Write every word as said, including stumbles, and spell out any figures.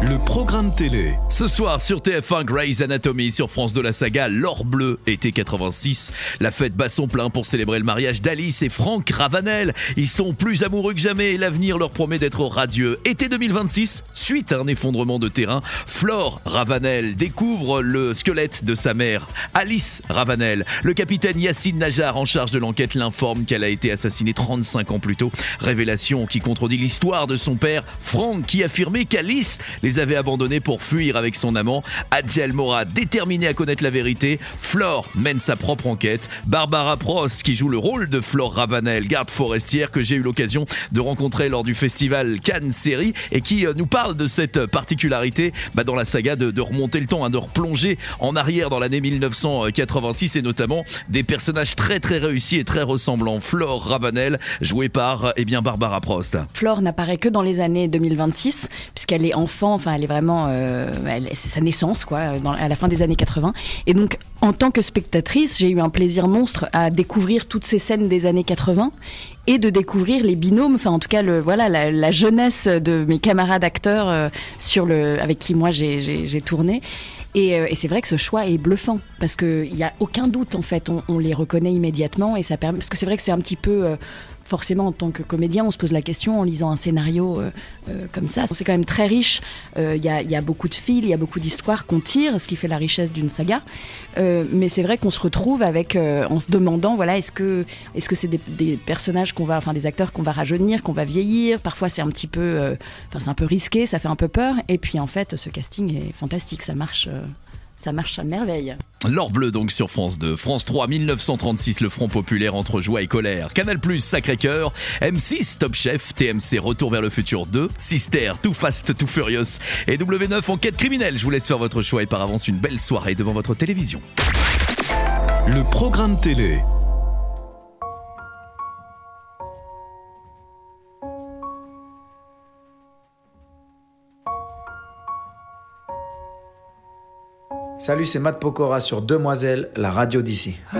Le programme télé. Ce soir sur T F un, Grey's Anatomy, sur France deux la saga L'Or Bleu, été quatre-vingt-six. La fête bat son plein pour célébrer le mariage d'Alice et Franck Ravanel. Ils sont plus amoureux que jamais et l'avenir leur promet d'être radieux. Été deux mille vingt-six, suite à un effondrement de terrain, Flore Ravanel découvre le squelette de sa mère, Alice Ravanel. Le capitaine Yacine Najjar, en charge de l'enquête, l'informe qu'elle a été assassinée trente-cinq ans plus tôt. Révélation qui contredit l'histoire de son père, Franck, qui affirmait qu'Alice les avait abandonnés pour fuir avec son amant. Adjel Mora, déterminé à connaître la vérité, Flore mène sa propre enquête. Barbara Prost, qui joue le rôle de Flore Ravanel, garde forestière, que j'ai eu l'occasion de rencontrer lors du festival Cannes Série, et qui nous parle de cette particularité bah, dans la saga de, de remonter le temps, hein, de replonger en arrière dans l'année mille neuf cent quatre-vingt-six, et notamment des personnages très très réussis et très ressemblants. Flore Ravanel, jouée par eh bien, Barbara Prost. Flore n'apparaît que dans les années deux mille vingt-six, puisqu'elle est enfant, enfin elle est vraiment, euh, elle, c'est sa naissance quoi, dans, à la fin des années quatre-vingts. Et donc en tant que spectatrice, j'ai eu un plaisir monstre à découvrir toutes ces scènes des années quatre-vingts et de découvrir les binômes, enfin en tout cas le, voilà, la, la jeunesse de mes camarades acteurs euh, sur le, avec qui moi j'ai, j'ai, j'ai tourné. Et, euh, et c'est vrai que ce choix est bluffant parce qu'il n'y a aucun doute en fait, on, on les reconnaît immédiatement et ça permet, parce que c'est vrai que c'est un petit peu... Euh, forcément, en tant que comédien, on se pose la question en lisant un scénario euh, euh, comme ça. C'est quand même très riche. Il euh, y, y a beaucoup de fils, il y a beaucoup d'histoires qu'on tire, ce qui fait la richesse d'une saga. Euh, mais c'est vrai qu'on se retrouve avec, euh, en se demandant, voilà, est-ce que, est-ce que c'est des, des personnages qu'on va, enfin des acteurs qu'on va rajeunir, qu'on va vieillir. Parfois, c'est un petit peu, euh, enfin c'est un peu risqué, ça fait un peu peur. Et puis en fait, ce casting est fantastique, ça marche. Euh, Ça marche à merveille. L'Or Bleu donc sur France deux. France trois, mille neuf cent trente-six, le Front Populaire entre joie et colère. Canal plus, Sacré-Cœur. M six, Top Chef. T M C, Retour vers le futur deux. Sister, Too Fast, Too Furious. Et W neuf, Enquête criminelle. Je vous laisse faire votre choix et par avance une belle soirée devant votre télévision. Le programme télé. Salut, c'est Matt Pokora sur Demoiselle, la radio d'ici.